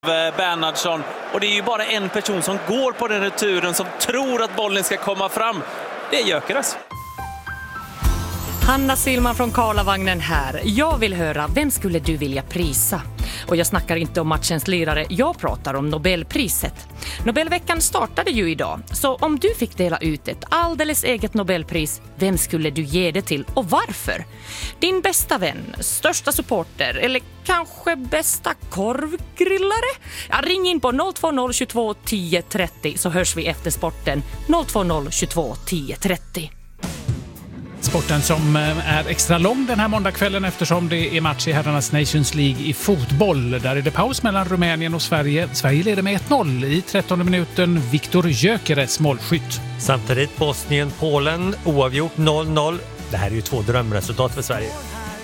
Bernhardsson, och det är ju bara en person som går på den här turen som tror att bollen ska komma fram. Det är Gyökeres. Hanna Silman från Karlavagnen här. Jag vill höra, vem skulle du vilja prisa? Och jag snackar inte om matchens lirare, jag pratar om Nobelpriset. Nobelveckan startade ju idag, så om du fick dela ut ett alldeles eget Nobelpris, vem skulle du ge det till och varför? Din bästa vän, största supporter eller kanske bästa korvgrillare? Ja, ring in på 020 22 10 30 så hörs vi efter sporten. 020 22 10 30. Sporten som är extra lång den här måndagskvällen eftersom det är match i herrarnas Nations League i fotboll. Där är det paus mellan Rumänien och Sverige. Sverige leder med 1-0 i 13:e minuten. Viktor Gyökeres målskytt. Samtidigt Bosnien-Polen oavgjort 0-0. Det här är ju 2 drömresultat för Sverige.